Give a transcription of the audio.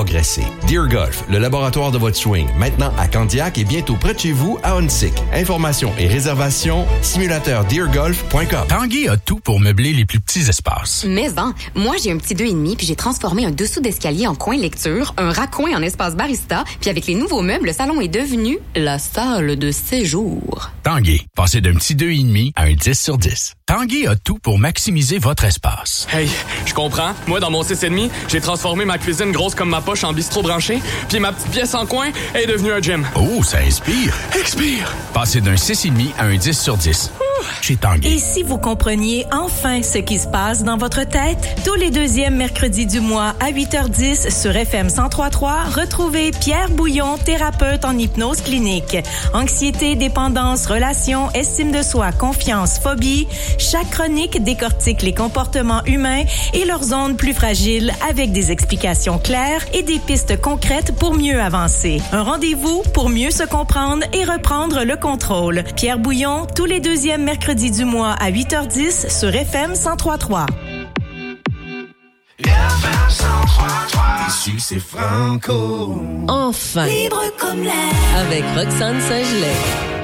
progresser. Deer Golf, le laboratoire de votre swing, maintenant à Candiac et bientôt près de chez vous à Huntsic. Informations et réservations, simulateurdeergolf.com. Tanguay a tout pour meubler les plus petits espaces. Mais moi j'ai un petit 2,5 puis j'ai transformé un dessous d'escalier en coin lecture, un raccoin en espace barista, puis avec les nouveaux meubles, le salon est devenu la salle de séjour. Tanguay, passez d'un petit 2,5 à un 10 sur 10. Tanguay a tout pour maximiser votre espace. Hey, je comprends. Moi, dans mon 6,5, j'ai transformé ma cuisine grosse comme ma poche en bistrot branché, puis ma petite pièce en coin est devenue un gym. Oh, ça inspire. Expire! Passez d'un 6,5 à un 10 sur 10. Chez Tanguay. Et si vous compreniez enfin ce qui se passe dans votre tête? Tous les deuxièmes mercredis du mois à 8h10 sur FM 103.3, retrouvez Pierre Bouillon, thérapeute en hypnose clinique. Anxiété, dépendance, relations, estime de soi, confiance, phobie. Chaque chronique décortique les comportements humains et leurs zones plus fragiles avec des explications claires et des pistes concrètes pour mieux avancer. Un rendez-vous pour mieux se comprendre et reprendre le contrôle. Pierre Bouillon, tous les deuxièmes mercredis du mois à 8h10 sur FM 103.3. Ici, c'est Franco. Enfin! Libre comme l'air. Avec Roxane Saint-Gelais.